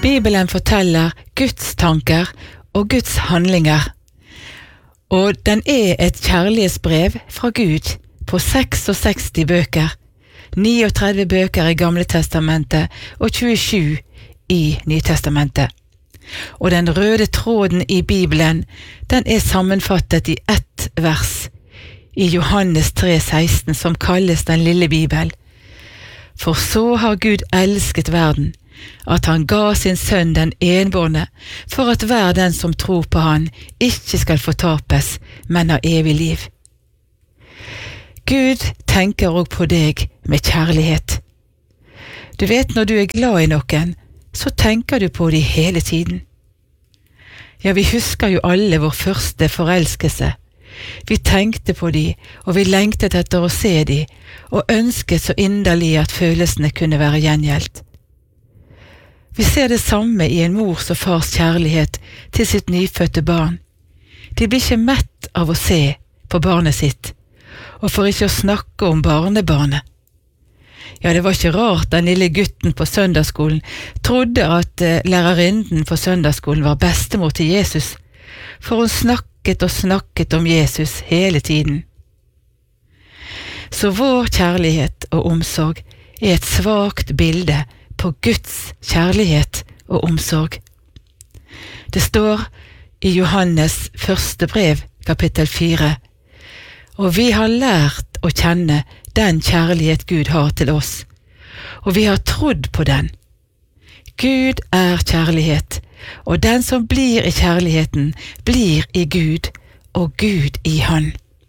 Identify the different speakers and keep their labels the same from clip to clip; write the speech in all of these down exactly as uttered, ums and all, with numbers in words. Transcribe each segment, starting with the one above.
Speaker 1: Bibelen forteller Guds tanker og Guds handlinger, og den er et kjærlighetsbrev fra Gud på seksogseksti bøker, trettini bøker i Gamle Testamentet og tjuesju i Nytestamentet. Og den røde tråden i Bibelen, den er sammenfattet i ett vers i Johannes tre seksten, som kalles den lille Bibel. For så har Gud elsket verden, at han ga sin sønn den enbårne, for at hver den som tror på han ikke skal fortapes, men ha evig liv. Gud tenker også på deg med kjærlighet. Du vet, når du er glad i noen, så tenker du på de hele tiden. Ja, vi husker jo alle vår første forelskelse. Vi tenkte på de, og vi lengtet etter å se de, og ønsket så inderlig at følelsene kunne være gjengjeldt. Vi ser det samme i en mors og fars kjærlighet til sitt nyfødte barn. De blir ikke mett av å se på barnet sitt, og for ikke å snakke om barnebarnet. Ja, det var ikke rart den lille gutten på søndagsskolen trodde at lærerinnen på søndagsskolen var bestemor til Jesus, for hun snakket og snakket om Jesus hele tiden. Så vår kjærlighet og omsorg er et svakt bilde på Guds kjærlighet og omsorg. Det står i Johannes første brev, kapittel fire, og vi har lært å kjenne den kjærlighet Gud har til oss, og vi har trodd på den. Gud er kjærlighet, og den som blir i kjærligheten, blir i Gud, og Gud i han.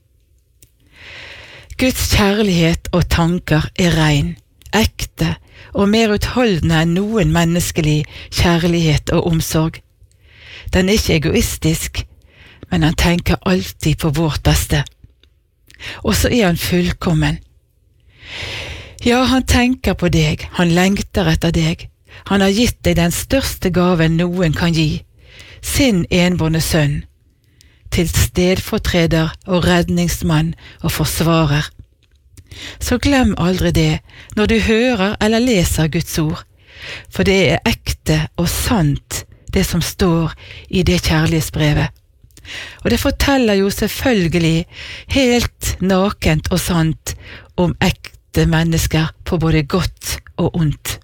Speaker 1: Guds kjærlighet og tanker er rein, ekte og mer utholdende enn noen menneskelig kjærlighet og omsorg. Den er ikke egoistisk, men han tenker alltid på vårt beste. Og så er han fullkommen. Ja, han tenker på deg, han lengter etter deg. Han har gitt deg den største gaven noen kan gi, sin enbårne sønn, til stedfortreder og redningsmann og forsvarer. Så glem aldri det når du hører eller leser Guds ord, for det er ekte og sant det som står i det kjærlighetsbrevet. Og det forteller jo selvfølgelig helt nakent og sant om ekte mennesker på både godt og ondt.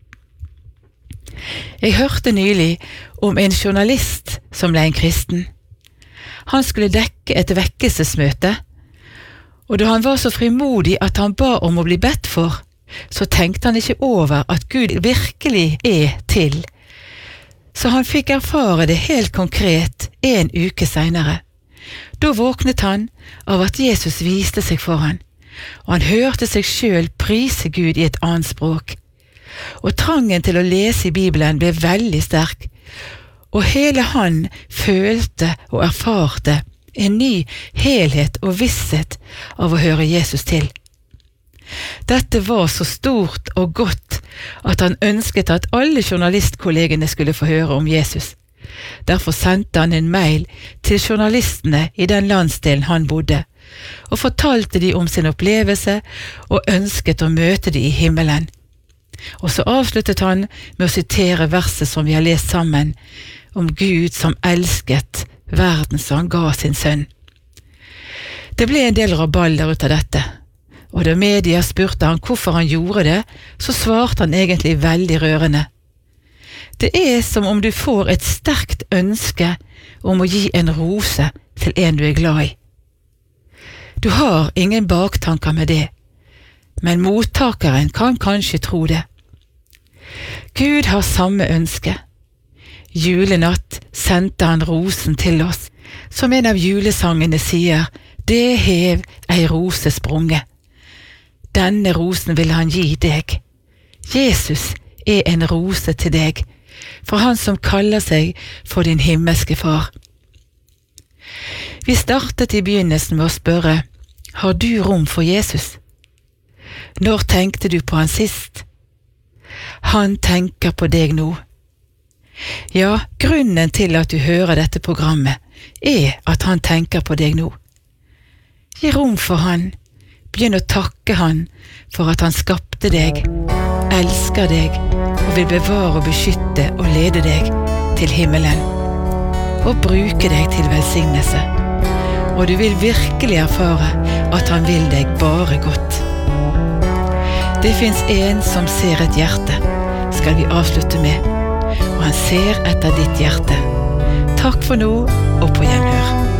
Speaker 1: Jeg hørte nylig om en journalist som ble en kristen. Han skulle dekke et vekkelsesmøte, og da han var så frimodig at han ba om å bli bedt for, så tenkte han ikke over at Gud virkelig er til. Så han fikk erfare det helt konkret en uke senere. Da våknet han av at Jesus viste seg for han, og han hørte seg selv prise Gud i et annet språk. Og trangen til å lese i Bibelen ble veldig sterk, og hele han følte og erfarte en ny helhet og visshet av å høre Jesus til. Dette var så stort og godt at han ønsket at alle journalistkollegene skulle få høre om Jesus. Derfor sendte han en mail til journalistene i den landsdelen han bodde, og fortalte de om sin opplevelse og ønsket å møte de i himmelen. Og så avsluttet han med å sitere verset som vi har lest sammen, om Gud som elsket verden så han ga sin sønn. Det ble en del rabalder ut av dette, og da media spurte han hvorfor han gjorde det, så svarte han egentlig veldig rørende. Det er som om du får et sterkt ønske om å gi en rose til en du er glad i. Du har ingen baktanker med det, men mottakeren kan kanskje tro det. Gud har samme ønske. Julenatt sendte han rosen til oss, som en av julesangene sier, det hev ei rose sprunget. Denne rosen vil han gi deg. Jesus er en rose til deg, for han som kaller seg for din himmelske far. Vi startet i begynnelsen med å spørre, har du rom for Jesus? Når tenkte du på han sist? Han tenker på deg nå. Ja, grunnen til at du hører dette programmet er at han tenker på deg nå. Gi rom for han. Begynn å takke han for at han skapte deg, elsker deg og og vil bevare og beskytte og lede deg til himmelen, og bruke deg til velsignelse. Og du vil virkelig erfare at han vil deg bare godt. Det finnes en som ser et hjerte, skal vi avslutte med, og han ser etter ditt hjerte. Takk for nå, og på gjenhør.